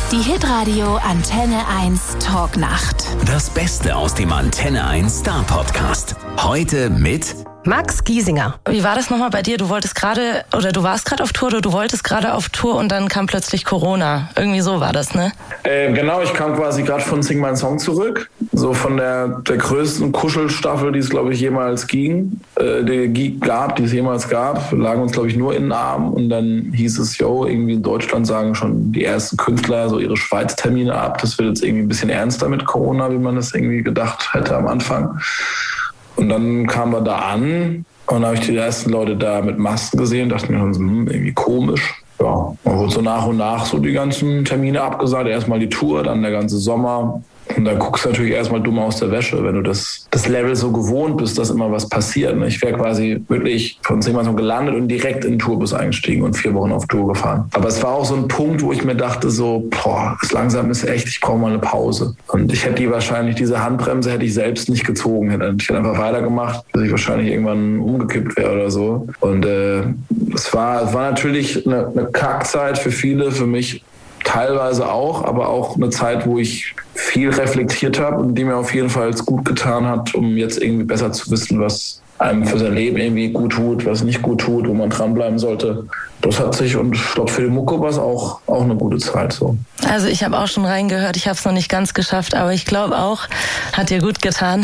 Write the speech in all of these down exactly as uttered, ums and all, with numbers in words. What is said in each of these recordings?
Die Hitradio Antenne eins Talknacht. Das Beste aus dem Antenne eins Star Podcast. Heute mit Max Giesinger. Wie war das nochmal bei dir? Du wolltest gerade, oder du warst gerade auf Tour, oder du wolltest gerade auf Tour und dann kam plötzlich Corona. Irgendwie so war das, ne? Äh, genau, ich kam quasi gerade von Sing My Song zurück. So von der, der größten Kuschelstaffel, die es, glaube ich, jemals ging, äh, die gab, die es jemals gab. Wir lagen uns, glaube ich, nur in den Armen. Und dann hieß es, yo, irgendwie in Deutschland sagen schon die ersten Künstler so ihre Schweiz-Termine ab. Das wird jetzt irgendwie ein bisschen ernster mit Corona, wie man das irgendwie gedacht hätte am Anfang. Und dann kamen wir da an und habe ich die ersten Leute da mit Masken gesehen, dachte mir, hm, irgendwie komisch. Ja, man wurde so nach und nach so die ganzen Termine abgesagt. Erstmal die Tour, dann der ganze Sommer. Und dann guckst du natürlich erstmal dumm aus der Wäsche, wenn du das, das Level so gewohnt bist, dass immer was passiert. Ich wäre quasi wirklich von Sing My Song gelandet und direkt in den Tourbus eingestiegen und vier Wochen auf Tour gefahren. Aber es war auch so ein Punkt, wo ich mir dachte so, boah, das langsam ist echt, ich brauche mal eine Pause. Und ich hätte die wahrscheinlich, diese Handbremse hätte ich selbst nicht gezogen. Ich hätte einfach weitergemacht, bis ich wahrscheinlich irgendwann umgekippt wäre oder so. Und äh, es war, es war natürlich eine, eine Kackzeit für viele, für mich teilweise auch, aber auch eine Zeit, wo ich viel reflektiert habe und die mir auf jeden Fall gut getan hat, um jetzt irgendwie besser zu wissen, was einem für sein Leben irgendwie gut tut, was nicht gut tut, wo man dranbleiben sollte. Das hat sich, und ich glaube, für die Mucke war es auch, auch eine gute Zeit. So. Also ich habe auch schon reingehört, ich habe es noch nicht ganz geschafft, aber ich glaube auch, hat dir gut getan.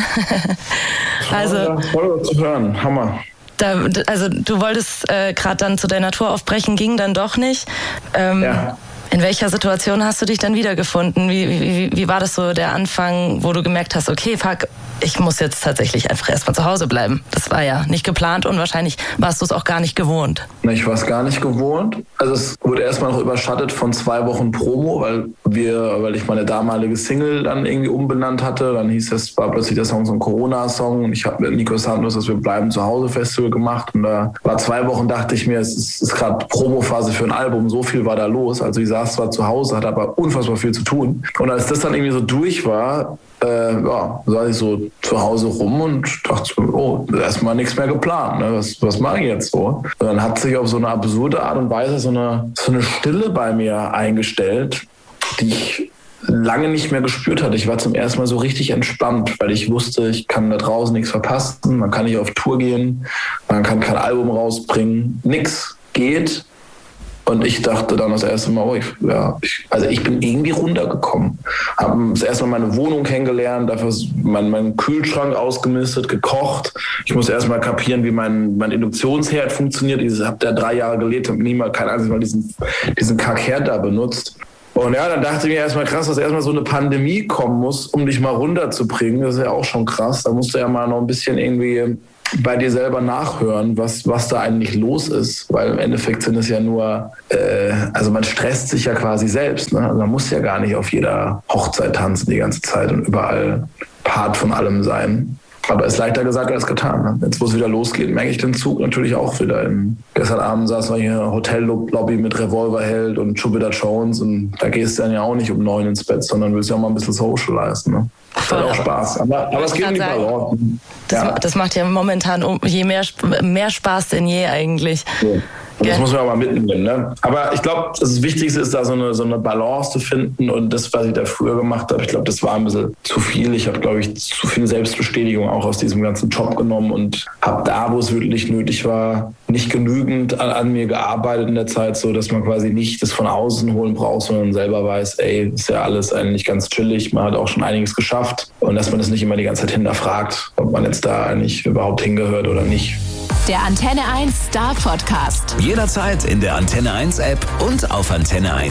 Also ja, toll zu hören, Hammer. Da, also du wolltest äh, gerade dann zu deiner Tour aufbrechen, ging dann doch nicht. Ähm, ja. In welcher Situation hast du dich dann wiedergefunden? Wie, wie, wie war das so der Anfang, wo du gemerkt hast, okay, fuck, ich muss jetzt tatsächlich einfach erstmal zu Hause bleiben? Das war ja nicht geplant und wahrscheinlich warst du es auch gar nicht gewohnt. Ich war es gar nicht gewohnt. Also es wurde erstmal noch überschattet von zwei Wochen Promo, weil wir, weil ich meine damalige Single dann irgendwie umbenannt hatte. Dann hieß es, war plötzlich der Song so ein Corona-Song. Und ich habe mit Nico Santos das Wir bleiben zu Hause Festival gemacht. Und da war zwei Wochen, dachte ich mir, es ist, ist gerade Promophase für ein Album. So viel war da los. Also ich saß zwar zu Hause, hatte aber unfassbar viel zu tun. Und als das dann irgendwie so durch war, äh, ja, saß ich so zu Hause rum und dachte, oh, erstmal nichts mehr geplant. Ne? Was, was mache ich jetzt so? Und dann hat sich auf so eine absurde Art und Weise so eine, so eine Stille bei mir eingestellt, die ich lange nicht mehr gespürt hatte. Ich war zum ersten Mal so richtig entspannt, weil ich wusste, ich kann da draußen nichts verpassen, man kann nicht auf Tour gehen, man kann kein Album rausbringen, nix geht. Und ich dachte dann das erste Mal, oh, ich, ja, ich, also ich bin irgendwie runtergekommen. Habe das erste Mal meine Wohnung kennengelernt, dafür meinen mein Kühlschrank ausgemistet, gekocht. Ich musste erst mal kapieren, wie mein, mein Induktionsherd funktioniert. Ich habe da drei Jahre gelebt, habe niemals, kein einziges Mal diesen, diesen Kackherd da benutzt. Und ja, dann dachte ich mir erstmal krass, dass erstmal so eine Pandemie kommen muss, um dich mal runterzubringen. Das ist ja auch schon krass. Da musst du ja mal noch ein bisschen irgendwie bei dir selber nachhören, was, was da eigentlich los ist. Weil im Endeffekt sind es ja nur, äh, also man stresst sich ja quasi selbst. Ne? Also man muss ja gar nicht auf jeder Hochzeit tanzen die ganze Zeit und überall Part von allem sein. Aber ist leichter gesagt als getan. Ne? Jetzt, wo es wieder losgeht, merke ich den Zug natürlich auch wieder. In, gestern Abend saßen wir hier in der Hotellobby mit Revolverheld und Jupiter Jones und da gehst du dann ja auch nicht um neun ins Bett, sondern willst ja auch mal ein bisschen socialisen. Ne? Das hat auch Spaß. Aber, aber es geht um die Balance. Das, ja. das macht ja momentan je mehr, mehr Spaß denn je eigentlich. Ja. Und das muss man aber mitnehmen. Ne? Aber ich glaube, das Wichtigste ist, da so eine, so eine Balance zu finden. Und das, was ich da früher gemacht habe, ich glaube, das war ein bisschen zu viel. Ich habe, glaube ich, zu viel Selbstbestätigung auch aus diesem ganzen Job genommen und habe da, wo es wirklich nötig war, nicht genügend an, an mir gearbeitet in der Zeit, so dass man quasi nicht das von außen holen braucht, sondern selber weiß, ey, ist ja alles eigentlich ganz chillig. Man hat auch schon einiges geschafft. Und dass man das nicht immer die ganze Zeit hinterfragt, ob man jetzt da eigentlich überhaupt hingehört oder nicht. Der Antenne eins Star Podcast. Jederzeit in der Antenne eins App und auf antenne eins